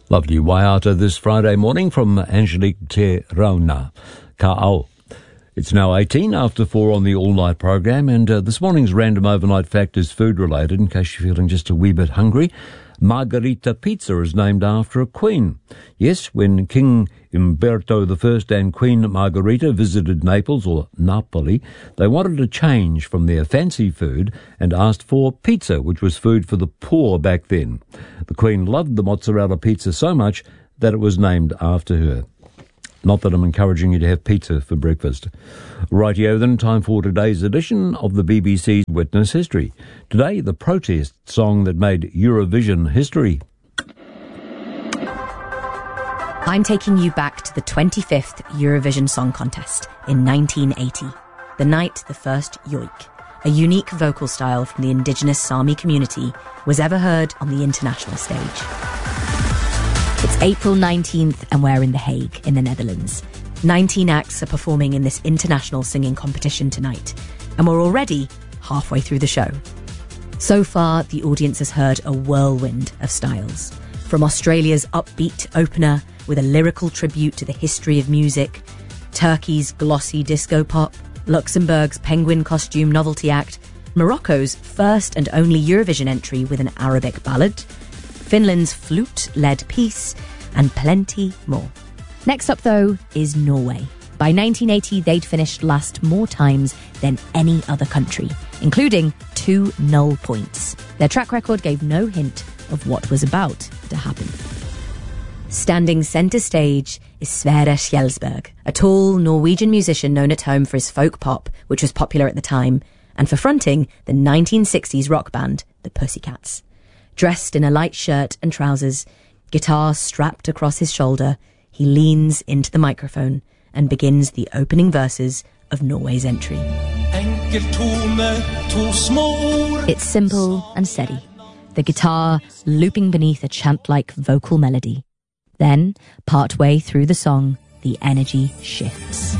Lovely waiata this Friday morning from Angelique Te Rauna. Ka'au. It's now 18 after 4 on the all-night program, and this morning's random overnight fact is food-related, in case you're feeling just a wee bit hungry. Margherita Pizza is named after a queen. Yes, when King Umberto I and Queen Margherita visited Naples, or Napoli, they wanted a change from their fancy food and asked for pizza, which was food for the poor back then. The Queen loved the mozzarella pizza so much that it was named after her. Not that I'm encouraging you to have pizza for breakfast. Rightio then, time for today's edition of the BBC's Witness History. Today, the protest song that made Eurovision history. I'm taking you back to the 25th Eurovision Song Contest in 1980, the night the first yoik, a unique vocal style from the indigenous Sami community, was ever heard on the international stage. It's April 19th and we're in The Hague in the Netherlands. 19 acts are performing in this international singing competition tonight, and we're already halfway through the show. So far, the audience has heard a whirlwind of styles. From Australia's upbeat opener with a lyrical tribute to the history of music, Turkey's glossy disco pop, Luxembourg's penguin costume novelty act, Morocco's first and only Eurovision entry with an Arabic ballad, Finland's flute-led piece, and plenty more. Next up, though, is Norway. By 1980, they'd finished last more times than any other country, including 2 null points. Their track record gave no hint of what was about to happen. Standing centre stage is Sverre Kjelsberg, a tall Norwegian musician known at home for his folk pop, which was popular at the time, and for fronting the 1960s rock band, the Pussycats. Dressed in a light shirt and trousers, guitar strapped across his shoulder, he leans into the microphone and begins the opening verses of Norway's entry. It's simple and steady, the guitar looping beneath a chant-like vocal melody. Then, partway through the song, the energy shifts.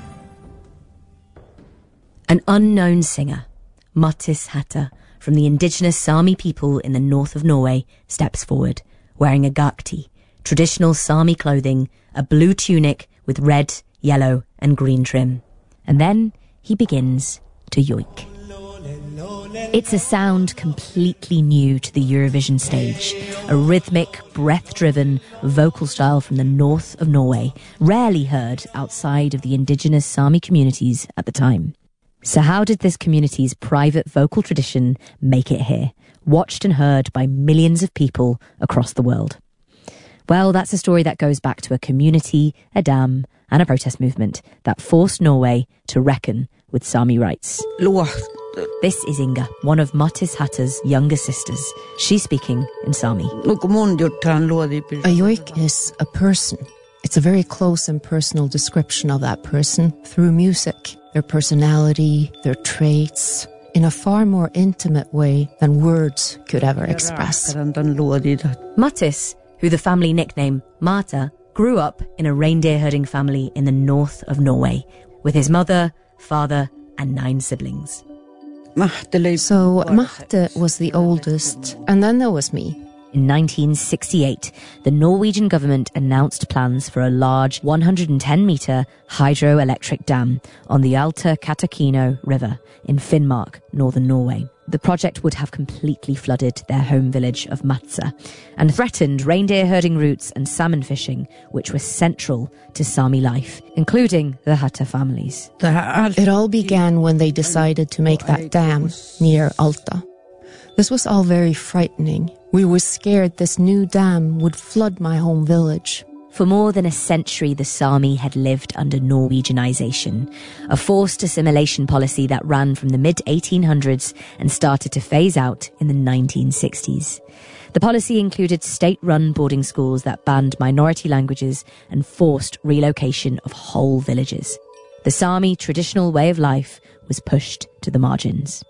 An unknown singer, Mattis Hatter, from the indigenous Sami people in the north of Norway, steps forward, wearing a gakti, traditional Sami clothing, a blue tunic with red, yellow and green trim. And then he begins to yoik. It's a sound completely new to the Eurovision stage, a rhythmic, breath-driven vocal style from the north of Norway, rarely heard outside of the indigenous Sami communities at the time. So how did this community's private vocal tradition make it here, watched and heard by millions of people across the world? Well, that's a story that goes back to a community, a dam, and a protest movement that forced Norway to reckon with Sami rights. This is Inga, one of Mattis Hatter's younger sisters. She's speaking in Sami. A yoik is a person. It's a very close and personal description of that person through music, their personality, their traits, in a far more intimate way than words could ever express. Mattis, who the family nickname Mata, grew up in a reindeer herding family in the north of Norway, with his mother, father, and 9 siblings. So Marte was the oldest, and then there was me. In 1968, the Norwegian government announced plans for a large 110-metre hydroelectric dam on the Alta Katakino River in Finnmark, northern Norway. The project would have completely flooded their home village of Matsa and threatened reindeer herding routes and salmon fishing, which were central to Sami life, including the Hatta families. It all began when they decided to make that dam near Alta. This was all very frightening. We were scared this new dam would flood my home village. For more than a century, the Sami had lived under Norwegianization, a forced assimilation policy that ran from the mid-1800s and started to phase out in the 1960s. The policy included state-run boarding schools that banned minority languages and forced relocation of whole villages. The Sami traditional way of life was pushed to the margins.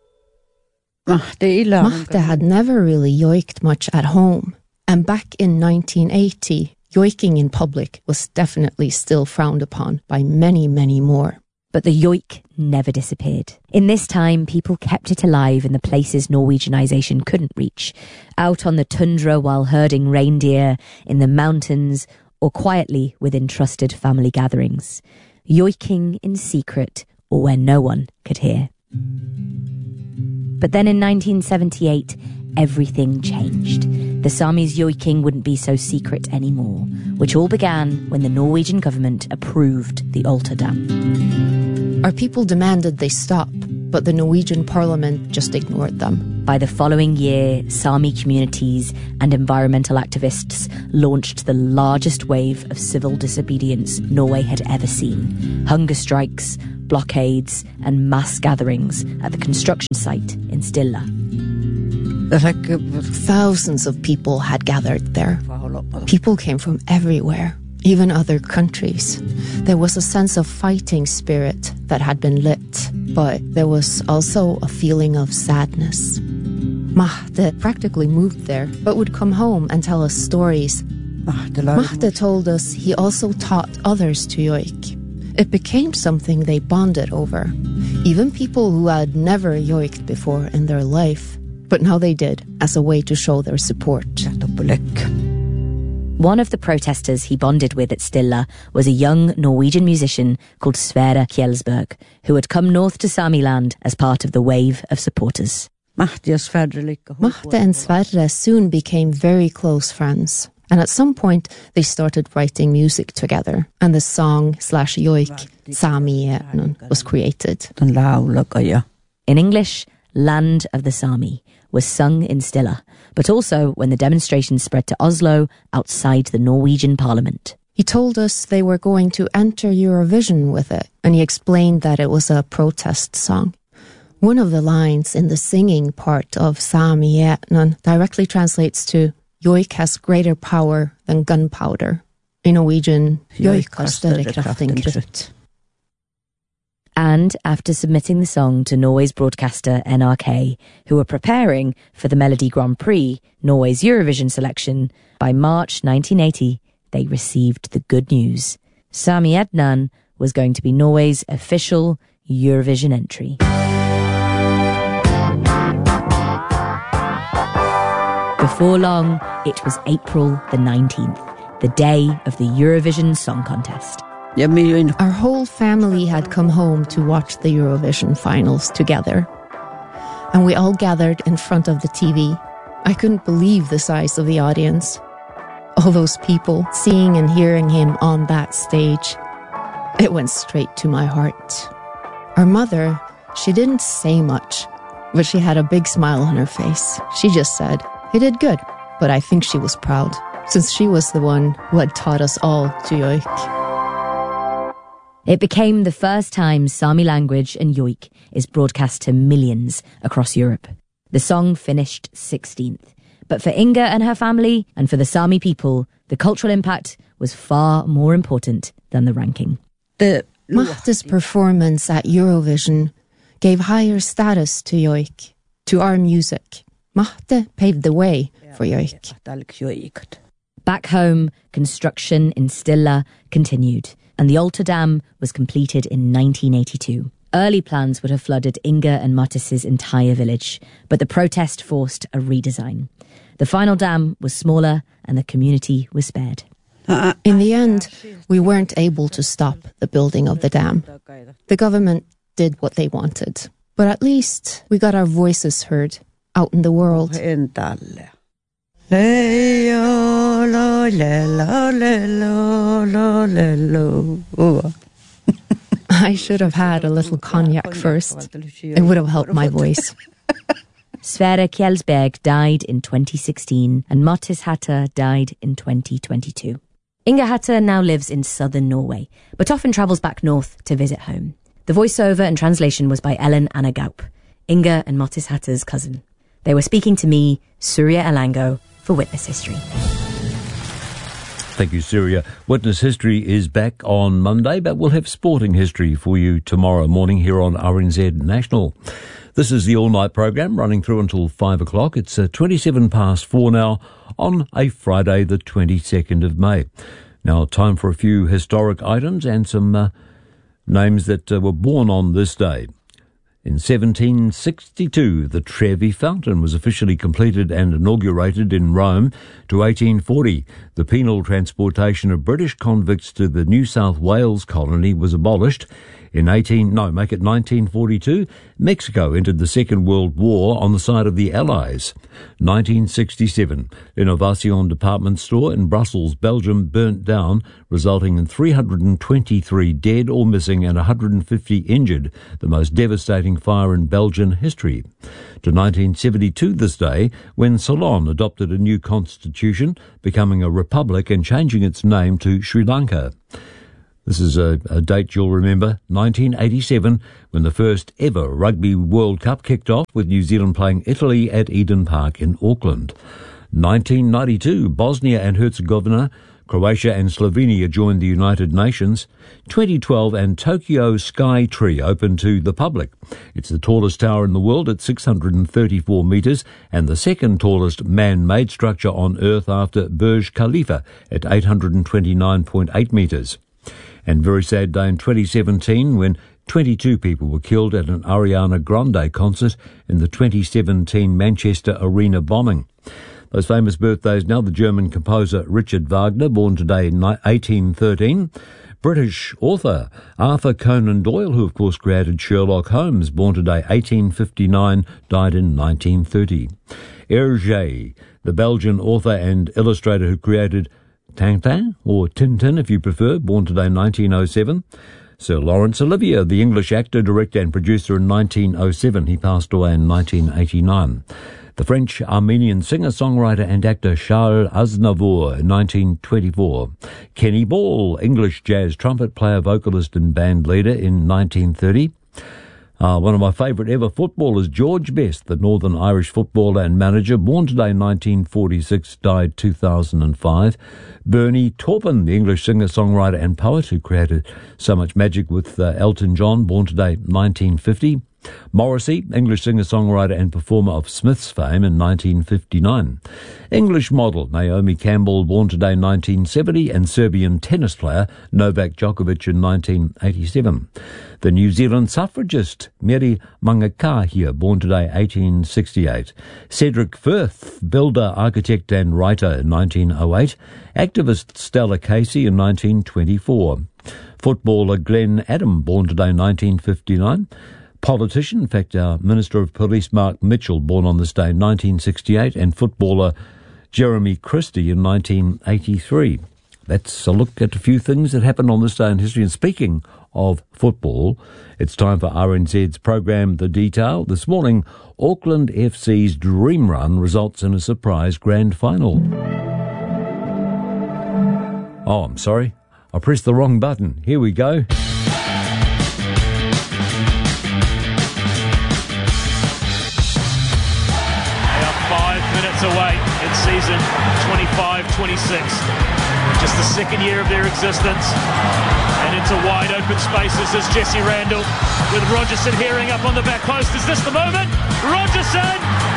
Mahte had never really yoiked much at home, and back in 1980, yoiking in public was definitely still frowned upon by many, many more. But the yoik never disappeared. In this time, people kept it alive in the places Norwegianization couldn't reach, out on the tundra while herding reindeer, in the mountains, or quietly within trusted family gatherings, yoiking in secret or where no one could hear. But then in 1978, everything changed. The Samis yoiking wouldn't be so secret anymore, which all began when the Norwegian government approved the Alta Dam. Our people demanded they stop, but the Norwegian parliament just ignored them. By the following year, Sami communities and environmental activists launched the largest wave of civil disobedience Norway had ever seen. Hunger strikes, blockades, and mass gatherings at the construction site in Stilla. Thousands of people had gathered there. People came from everywhere, even other countries. There was a sense of fighting spirit that had been lit, but there was also a feeling of sadness. Mahte practically moved there, but would come home and tell us stories. Mahte told us he also taught others to yoik. It became something they bonded over. Even people who had never yoiked before in their life, but now they did, as a way to show their support. One of the protesters he bonded with at Stilla was a young Norwegian musician called Sverre Kjelsberg, who had come north to Samiland as part of the wave of supporters. Mahte and Sverre soon became very close friends, and at some point they started writing music together, and the song/yoik Sami Etnon was created. In English, Land of the Sami was sung in Stilla, but also when the demonstrations spread to Oslo outside the Norwegian parliament. He told us they were going to enter Eurovision with it, and he explained that it was a protest song. One of the lines in the singing part of Sami Etnon directly translates to "Joik has greater power than gunpowder." In Norwegian, "Joik har større kraft enn krutt." And after submitting the song to Norway's broadcaster NRK, who were preparing for the Melodi Grand Prix, Norway's Eurovision selection, by March 1980, they received the good news. Sami Etnon was going to be Norway's official Eurovision entry. Before long, it was April the 19th, the day of the Eurovision Song Contest. Our whole family had come home to watch the Eurovision finals together. And we all gathered in front of the TV. I couldn't believe the size of the audience. All those people seeing and hearing him on that stage. It went straight to my heart. Our mother, she didn't say much, but she had a big smile on her face. She just said, "He did good," but I think she was proud, since she was the one who had taught us all to yoik. It became the first time Sami language and yoik is broadcast to millions across Europe. The song finished 16th. But for Inga and her family, and for the Sami people, the cultural impact was far more important than the ranking. Mahta's performance at Eurovision gave higher status to yoik, to our music. Mahte paved the way for yoik. Back home, construction in Stilla continued, and the Alta Dam was completed in 1982. Early plans would have flooded Inga and Mattis's entire village, but the protest forced a redesign. The final dam was smaller and the community was spared. In the end, we weren't able to stop the building of the dam. The government did what they wanted, but at least we got our voices heard out in the world. I should have had a little cognac first. It would have helped my voice. Sverre Kjelsberg died in 2016 and Mattis Hatter died in 2022. Inga Hatter now lives in southern Norway, but often travels back north to visit home. The voiceover and translation was by Ellen Anna Gaup, Inga and Mattis Hatter's cousin. They were speaking to me, Surya Alango, for Witness History. Thank you, Surya. Witness History is back on Monday, but we'll have sporting history for you tomorrow morning here on RNZ National. This is the all-night program running through until 5 o'clock. It's 27 past 4 now on a Friday, the 22nd of May. Now, time for a few historic items and some Names that were born on this day. In 1762, the Trevi Fountain was officially completed and inaugurated in Rome. To 1840, the penal transportation of British convicts to the New South Wales colony was abolished. In 1942, Mexico entered the Second World War on the side of the Allies. 1967, Innovation department store in Brussels, Belgium, burnt down, resulting in 323 dead or missing and 150 injured, the most devastating fire in Belgian history. To 1972 this day, when Ceylon adopted a new constitution, becoming a republic and changing its name to Sri Lanka. This is a date you'll remember, 1987, when the first ever Rugby World Cup kicked off with New Zealand playing Italy at Eden Park in Auckland. 1992, Bosnia and Herzegovina, Croatia and Slovenia joined the United Nations. 2012, and Tokyo Sky Tree opened to the public. It's the tallest tower in the world at 634 metres and the second tallest man-made structure on Earth after Burj Khalifa at 829.8 metres. And very sad day in 2017 when 22 people were killed at an Ariana Grande concert in the 2017 Manchester Arena bombing. Those famous birthdays now: the German composer Richard Wagner, born today in 1813. British author Arthur Conan Doyle, who of course created Sherlock Holmes, born today 1859, died in 1930. Hergé, the Belgian author and illustrator who created Tintin, or Tintin if you prefer, born today 1907. Sir Laurence Olivier, the English actor, director and producer, in 1907. He passed away in 1989. The French-Armenian singer-songwriter and actor Charles Aznavour in 1924. Kenny Ball, English jazz trumpet player, vocalist and band leader, in 1930. One of my favourite ever footballers, George Best, the Northern Irish footballer and manager, born today 1946, died 2005. Bernie Taupin, the English singer-songwriter and poet who created so much magic with Elton John, born today 1950. Morrissey, English singer-songwriter and performer of Smiths fame, in 1959. English model Naomi Campbell, born today 1970, and Serbian tennis player Novak Djokovic in 1987. The New Zealand suffragist Mary Mangakahia, born today 1868. Cedric Firth, builder, architect and writer, in 1908. Activist Stella Casey in 1924. Footballer Glenn Adam, born today 1959. Politician, in fact, our Minister of Police Mark Mitchell, born on this day 1968, and footballer Jeremy Christie in 1983. That's a look at a few things that happened on this day in history. And speaking of football, it's time for RNZ's program The Detail. This morning, Auckland FC's dream run results in a surprise grand final. Oh, I'm sorry. I pressed the wrong button. Here we go. Away in season 25-26, just the second year of their existence, and into wide open spaces is Jesse Randall with Rogerson hearing up on the back post. Is this the moment? Rogerson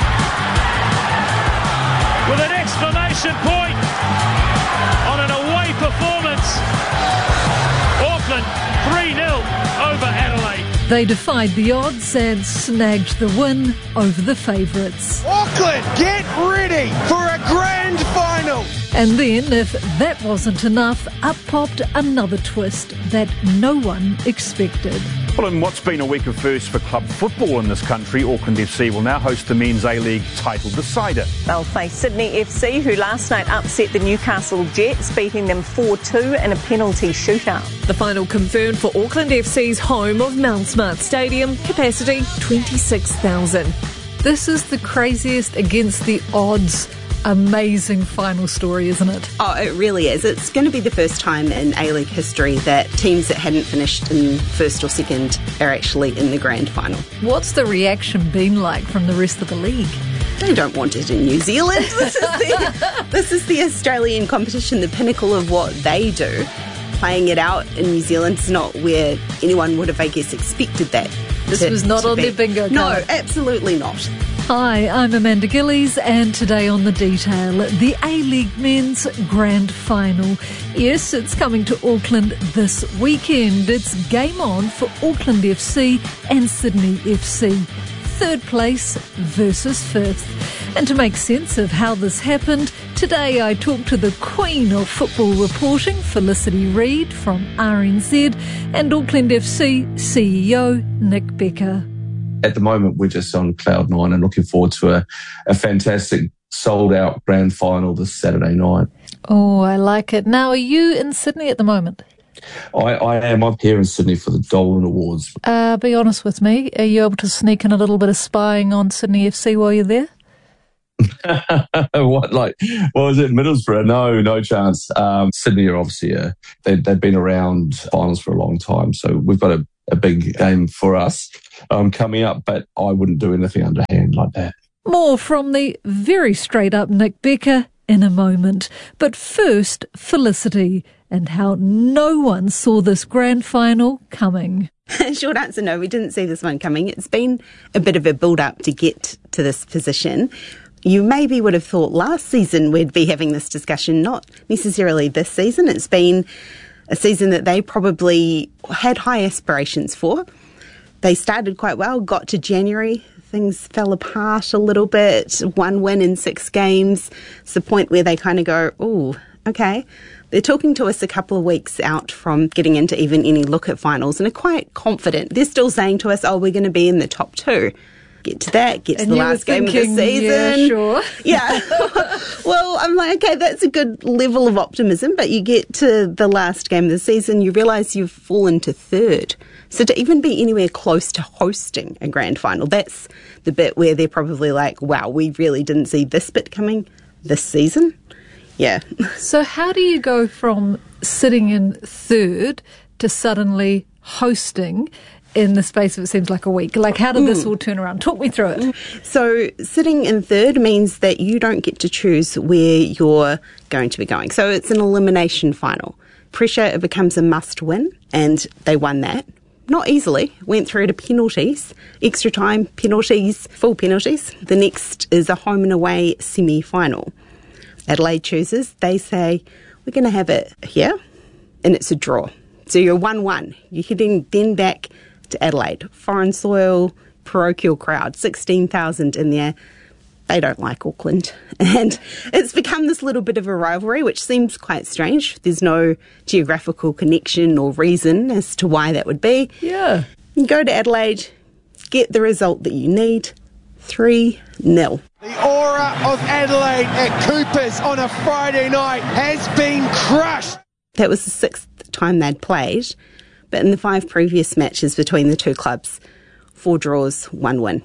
with an exclamation point on an away performance. Auckland 3-0 over Adelaide. They defied the odds and snagged the win over the favourites. Auckland, get ready for a grand final! And then, if that wasn't enough, up popped another twist that no one expected. Well, in what's been a week of firsts for club football in this country, Auckland FC will now host the Men's A-League title decider. They'll face Sydney FC, who last night upset the Newcastle Jets, beating them 4-2 in a penalty shootout. The final confirmed for Auckland FC's home of Mount Smart Stadium, capacity 26,000. This is the craziest against the odds amazing final story, isn't it? Oh, it really is. It's going to be the first time in A-League history that teams that hadn't finished in first or second are actually in the grand final. What's the reaction been like from the rest of the league? They don't want it in New Zealand. This is the Australian competition, the pinnacle of what they do. Playing it out in New Zealand is not where anyone would have, I guess, expected that. This was not on their bingo card. No, absolutely not. Hi, I'm Amanda Gillies, and today on The Detail, the A-League Men's Grand Final. Yes, it's coming to Auckland this weekend. It's game on for Auckland FC and Sydney FC. Third place versus fifth. And to make sense of how this happened, today I talked to the queen of football reporting, Felicity Reid from RNZ, and Auckland FC CEO Nick Becker. At the moment, we're just on cloud nine and looking forward to a fantastic sold-out grand final this Saturday night. Oh, I like it. Now, are you in Sydney at the moment? I am. I'm here in Sydney for the Dolan Awards. Be honest with me. Are you able to sneak in a little bit of spying on Sydney FC while you're there? What was it, Middlesbrough? No chance. Sydney are obviously, they've been around finals for a long time, so we've got a big game for us coming up, but I wouldn't do anything underhand like that. More from the very straight-up Nick Becker in a moment. But first, Felicity, and how no one saw this grand final coming. Short answer, no, we didn't see this one coming. It's been a bit of a build-up to get to this position. You maybe would have thought last season we'd be having this discussion, not necessarily this season. It's been a season that they probably had high aspirations for. They started quite well, got to January, things fell apart a little bit, 1 win in 6 games. It's the point where they kind of go, oh, okay. They're talking to us a couple of weeks out from getting into even any look at finals and are quite confident. They're still saying to us, oh, we're going to be in the top 2. Get to that, get to the last game of the season. Yeah, sure. Yeah. Well, I'm like, okay, that's a good level of optimism, but you get to the last game of the season, you realise you've fallen to 3rd. So to even be anywhere close to hosting a grand final, that's the bit where they're probably like, wow, we really didn't see this bit coming this season. Yeah. So how do you go from sitting in 3rd to suddenly hosting in the space of, it seems like, a week? Like, how did this all turn around? Talk me through it. So sitting in 3rd means that you don't get to choose where you're going to be going. So it's an elimination final. Pressure, it becomes a must win, and they won that. Not easily, went through to penalties, extra time, penalties, full penalties. The next is a home and away semi-final. Adelaide chooses, they say, we're going to have it here, and it's a draw. So you're 1-1. You're heading then back to Adelaide. Foreign soil, parochial crowd, 16,000 in there. They don't like Auckland. And it's become this little bit of a rivalry, which seems quite strange. There's no geographical connection or reason as to why that would be. Yeah. You go to Adelaide, get the result that you need, 3-0. The aura of Adelaide at Coopers on a Friday night has been crushed. That was the 6th time they'd played, but in the 5 previous matches between the two clubs, 4 draws, 1 win.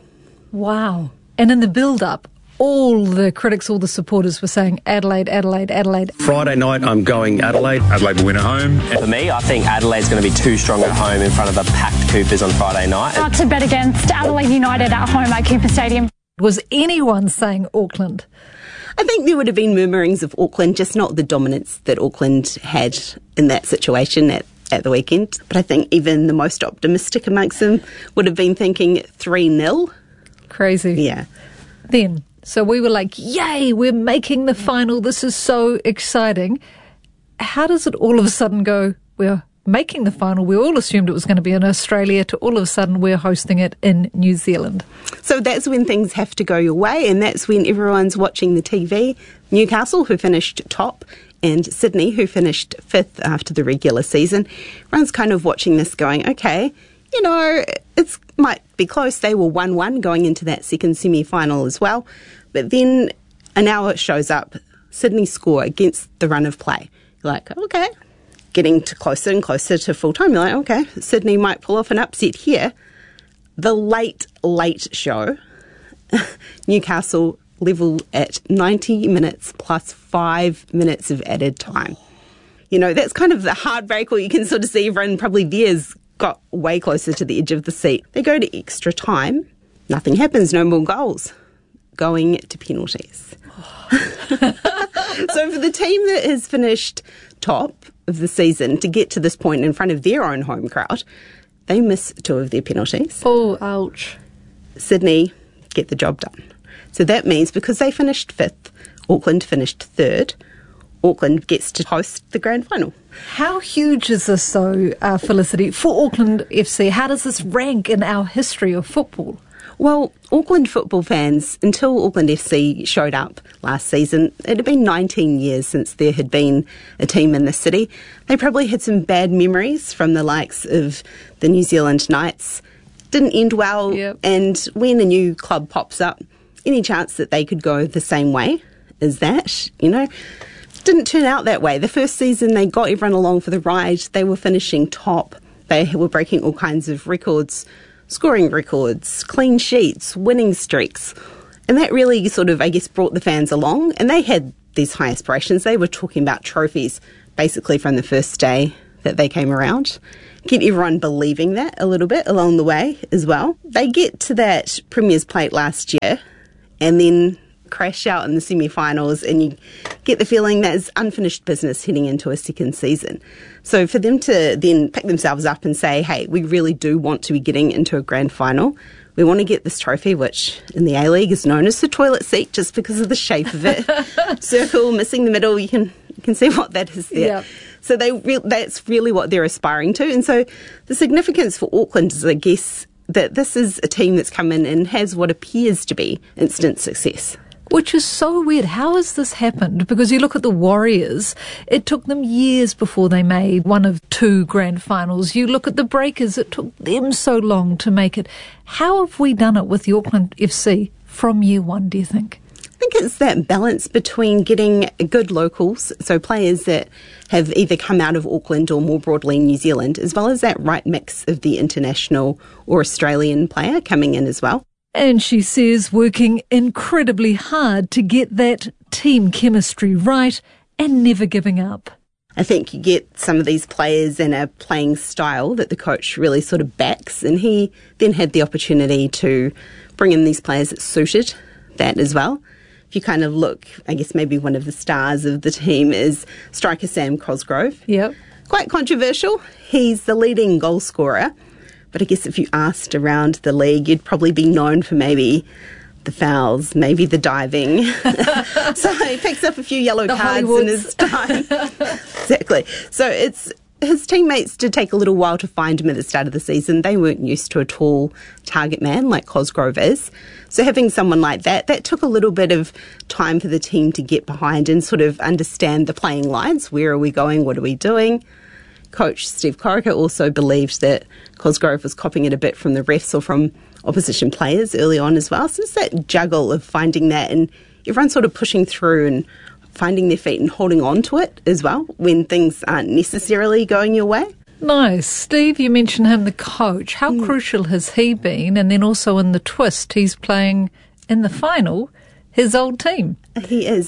Wow. And in the build-up, all the critics, all the supporters were saying Adelaide, Adelaide, Adelaide. Friday night, I'm going Adelaide. Adelaide will win at home. For me, I think Adelaide's going to be too strong at home in front of the packed Coopers on Friday night. Hard to bet against Adelaide United at home at Cooper Stadium. Was anyone saying Auckland? I think there would have been murmurings of Auckland, just not the dominance that Auckland had in that situation at the weekend. But I think even the most optimistic amongst them would have been thinking 3-0. Crazy. Yeah. Then, so we were like, yay, we're making the final. This is so exciting. How does it all of a sudden go, we're making the final? We all assumed it was going to be in Australia, to all of a sudden we're hosting it in New Zealand. So that's when things have to go your way, and that's when everyone's watching the TV. Newcastle, who finished top, and Sydney, who finished 5th after the regular season. Everyone's kind of watching this going, okay, you know, it might be close. They were 1-1 going into that second semi-final as well. But then an hour shows up, Sydney score against the run of play. You're like, okay, getting to closer and closer to full time. You're like, okay, Sydney might pull off an upset here. The late show, Newcastle level at 90 minutes plus 5 minutes of added time. You know, that's kind of the heartbreak, or you can sort of see everyone probably there's got way closer to the edge of the seat. They go to extra time, nothing happens, no more goals. Going to penalties. So for the team that has finished top of the season to get to this point in front of their own home crowd, they miss 2 of their penalties. Oh, ouch. Sydney get the job done. So that means because they finished 5th, Auckland finished 3rd, Auckland gets to host the grand final. How huge is this, though, Felicity, for Auckland FC? How does this rank in our history of football? Well, Auckland football fans, until Auckland FC showed up last season, it had been 19 years since there had been a team in the city. They probably had some bad memories from the likes of the New Zealand Knights. Didn't end well, and when a new club pops up, any chance that they could go the same way as that, didn't turn out that way. The first season, they got everyone along for the ride. They were finishing top. They were breaking all kinds of records, scoring records, clean sheets, winning streaks. And that really sort of, brought the fans along. And they had these high aspirations. They were talking about trophies basically from the first day that they came around. Get everyone believing that a little bit along the way as well. They get to that Premier's Plate last year and then crash out in the semi-finals, and you get the feeling that it's unfinished business heading into a second season. So for them to then pick themselves up and say, hey, we really do want to be getting into a grand final. We want to get this trophy, which in the A-League is known as the toilet seat just because of the shape of it. Circle, missing the middle, you can see what that is there. Yep. So that's really what they're aspiring to. And so the significance for Auckland is, that this is a team that's come in and has what appears to be instant success. Which is so weird. How has this happened? Because you look at the Warriors, it took them years before they made one of 2 grand finals. You look at the Breakers, it took them so long to make it. How have we done it with the Auckland FC from year one, do you think? I think it's that balance between getting good locals, so players that have either come out of Auckland or more broadly New Zealand, as well as that right mix of the international or Australian player coming in as well. And she says working incredibly hard to get that team chemistry right and never giving up. I think you get some of these players in a playing style that the coach really sort of backs, and he then had the opportunity to bring in these players that suited that as well. If you kind of look, maybe one of the stars of the team is striker Sam Cosgrove. Yep. Quite controversial. He's the leading goal scorer. But I guess if you asked around the league, you'd probably be known for maybe the fouls, maybe the diving. So he picks up a few yellow cards in his time. Exactly. So it's his teammates did take a little while to find him at the start of the season. They weren't used to a tall target man like Cosgrove is. So having someone like that took a little bit of time for the team to get behind and sort of understand the playing lines. Where are we going? What are we doing? Coach Steve Corica also believed that Cosgrove was copying it a bit from the refs or from opposition players early on as well. So it's that juggle of finding that and everyone sort of pushing through and finding their feet and holding on to it as well when things aren't necessarily going your way. Nice. Steve, you mentioned him, the coach. How crucial has he been? And then also in the twist, he's playing in the final his old team. He is.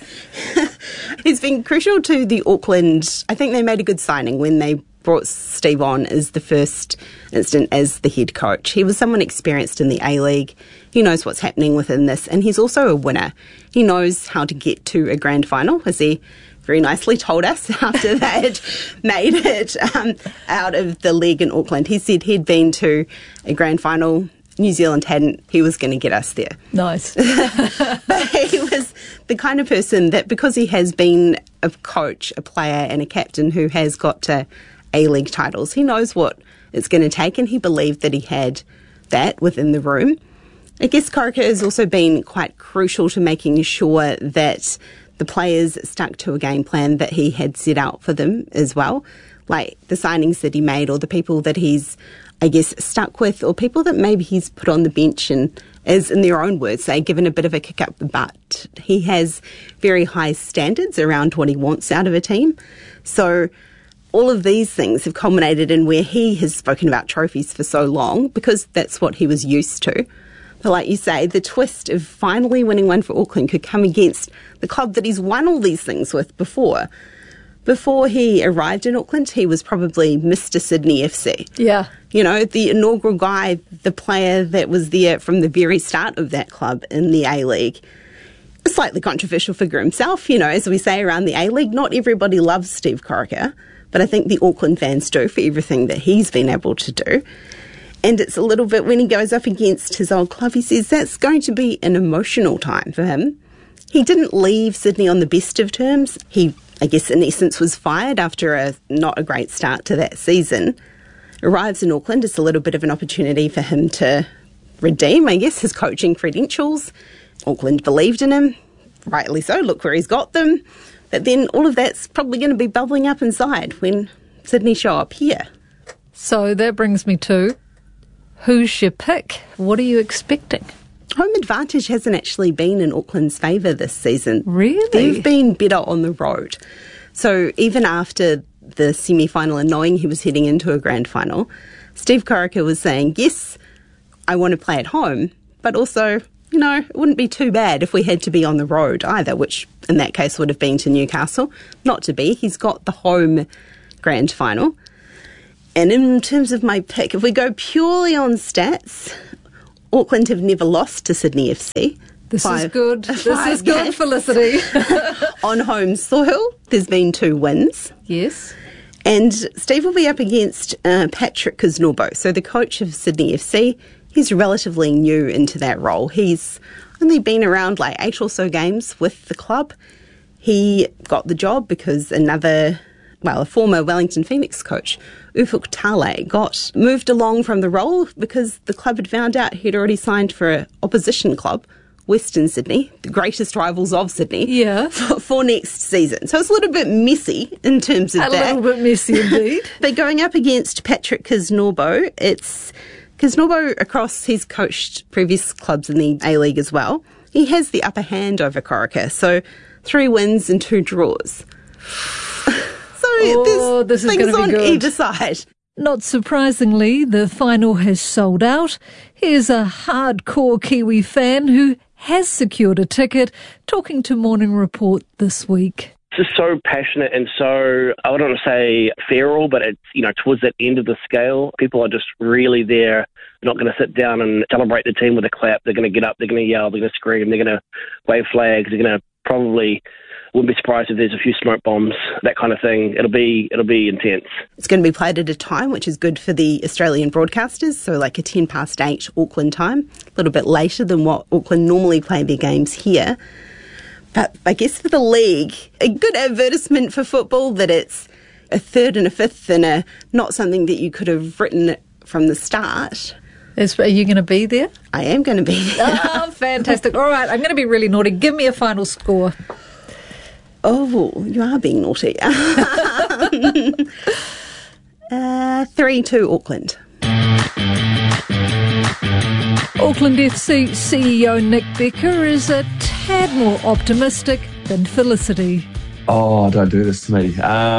He's been crucial to the Auckland. I think they made a good signing when they brought Steve on as the first instant as the head coach. He was someone experienced in the A-League. He knows what's happening within this, and he's also a winner. He knows how to get to a grand final, as he very nicely told us after they had made it out of the league in Auckland. He said he'd been to a grand final. New Zealand hadn't. He was going to get us there. Nice. But he was the kind of person that, because he has been a coach, a player and a captain who has got to A-League titles, he knows what it's going to take, and he believed that he had that within the room. I guess Corica has also been quite crucial to making sure that the players stuck to a game plan that he had set out for them as well, like the signings that he made or the people that he's stuck with, or people that maybe he's put on the bench and, as in their own words, say, given a bit of a kick up the butt. He has very high standards around what he wants out of a team. So all of these things have culminated in where he has spoken about trophies for so long, because that's what he was used to. But like you say, the twist of finally winning one for Auckland could come against the club that he's won all these things with before. Before he arrived in Auckland, he was probably Mr. Sydney FC. Yeah. You know, the inaugural guy, the player that was there from the very start of that club in the A-League. A slightly controversial figure himself, you know, as we say around the A-League. Not everybody loves Steve Corica, but I think the Auckland fans do for everything that he's been able to do. And it's a little bit, when he goes up against his old club, he says that's going to be an emotional time for him. He didn't leave Sydney on the best of terms. He, I guess, in essence, was fired after not a great start to that season. Arrives in Auckland, it's a little bit of an opportunity for him to redeem, I guess, his coaching credentials. Auckland believed in him, rightly so, look where he's got them. But then all of that's probably going to be bubbling up inside when Sydney show up here. So that brings me to, who's your pick? What are you expecting? Home advantage hasn't actually been in Auckland's favour this season. Really? They've been better on the road. So even after the semi-final and knowing he was heading into a grand final, Steve Corica was saying, yes, I want to play at home, but also, you know, it wouldn't be too bad if we had to be on the road either, which in that case would have been to Newcastle. Not to be. He's got the home grand final. And in terms of my pick, if we go purely on stats, Auckland have never lost to Sydney FC. This is good. This is good, Felicity. On home soil, there's been 2 wins. Yes. And Steve will be up against Patrick Kisnorbo, so the coach of Sydney FC. He's relatively new into that role. He's only been around like 8 or so games with the club. He got the job because a former Wellington Phoenix coach, Ufuk Talay, got moved along from the role because the club had found out he'd already signed for an opposition club, Western Sydney, the greatest rivals of Sydney, for next season. So it's a little bit messy in terms of that. A little bit messy indeed. But going up against Patrick Kisnorbo, it's Kisnorbo he's coached previous clubs in the A-League as well. He has the upper hand over Corica, so 3 wins and 2 draws. So there's things on either side. Not surprisingly, the final has sold out. Here's a hardcore Kiwi fan who has secured a ticket, talking to Morning Report this week. It's just so passionate and so, I don't want to say feral, but it's, towards that end of the scale. People are just really there. They're not going to sit down and celebrate the team with a clap. They're going to get up, they're going to yell, they're going to scream, they're going to wave flags, they're going to probably... Wouldn't be surprised if there's a few smoke bombs, that kind of thing. It'll be intense. It's going to be played at a time which is good for the Australian broadcasters, so like a 8:10 Auckland time, a little bit later than what Auckland normally play their games here. But I guess for the league, a good advertisement for football that it's a 3rd and a 5th and not something that you could have written from the start. Are you going to be there? I am going to be there. Oh, fantastic. All right, I'm going to be really naughty. Give me a final score. Oh, you are being naughty. 3-2 Auckland. Auckland FC CEO Nick Becker is a tad more optimistic than Felicity. Oh, don't do this to me.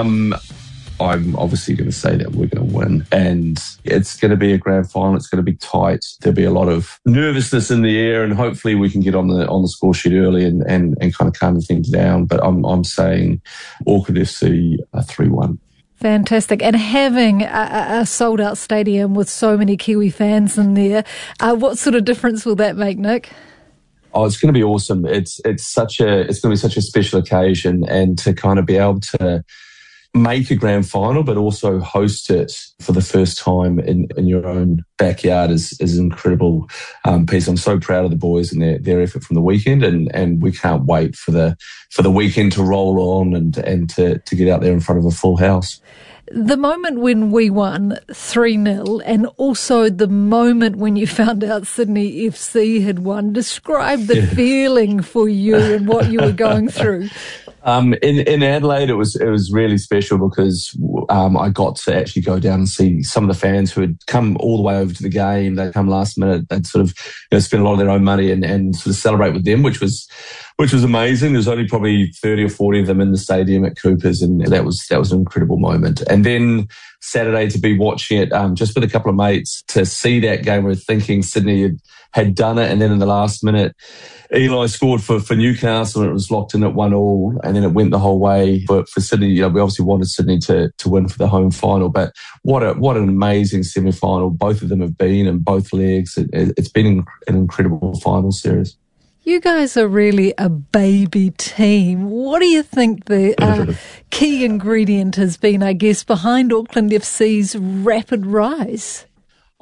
I'm obviously going to say that we're going to win, and it's going to be a grand final. It's going to be tight. There'll be a lot of nervousness in the air, and hopefully we can get on the score sheet early and kind of calm things down. But I'm saying Auckland FC 3-1. Fantastic. And having a sold-out stadium with so many Kiwi fans in there, what sort of difference will that make, Nick? Oh, it's going to be awesome. It's going to be such a special occasion, and to kind of be able to make a grand final, but also host it for the first time in your own backyard is an incredible piece. I'm so proud of the boys and their effort from the weekend, and we can't wait for the weekend to roll on and to get out there in front of a full house. The moment when we won 3-0 and also the moment when you found out Sydney FC had won, describe the feeling for you and what you were going through. In Adelaide, it was really special because I got to actually go down and see some of the fans who had come all the way over to the game. They'd come last minute. They'd sort of spend a lot of their own money and sort of celebrate with them, which was amazing. There's only probably 30 or 40 of them in the stadium at Coopers, and that was an incredible moment. And then Saturday to be watching it just with a couple of mates to see that game. We're thinking Sydney had done it, and then in the last minute, Eli scored for Newcastle, and it was locked in at 1-1, and then it went the whole way for Sydney. We obviously wanted Sydney to win for the home final, but what an amazing semi-final both of them have been in both legs. It's been an incredible final series. You guys are really a baby team. What do you think the key ingredient has been, I guess, behind Auckland FC's rapid rise?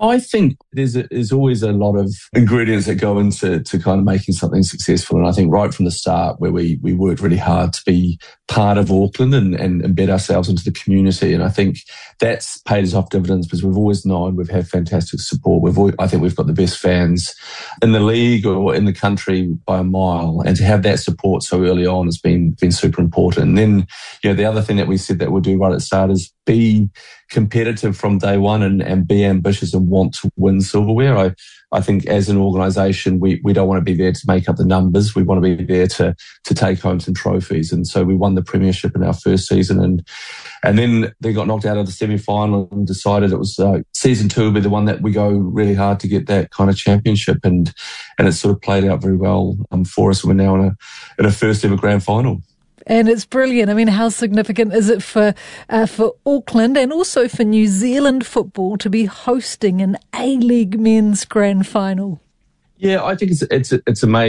I think there's always a lot of ingredients that go into kind of making something successful. And I think right from the start where we worked really hard to be part of Auckland and embed ourselves into the community. And I think that's paid us off dividends because we've always known we've had fantastic support. I think we've got the best fans in the league or in the country by a mile. And to have that support so early on has been super important. And then, the other thing that we said that we'll do right at the start is be competitive from day one and be ambitious and want to win silverware. I think as an organisation, we don't want to be there to make up the numbers. We want to be there to take home some trophies. And so we won the premiership in our first season and then they got knocked out of the semi-final and decided it was season 2 would be the one that we go really hard to get that kind of championship. And it sort of played out very well for us. We're now in a first ever grand final. And it's brilliant. I mean, how significant is it for Auckland and also for New Zealand football to be hosting an A-League men's grand final? Yeah, I think it's amazing.